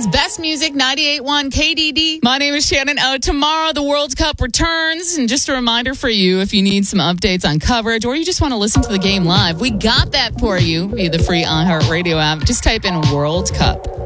It's Best Music 98.1 KDD. My name is Shannon O. Tomorrow, the World Cup returns. And just a reminder for you, if you need some updates on coverage or you just want to listen to the game live, we got that for you via the free iHeartRadio app. Just type in World Cup.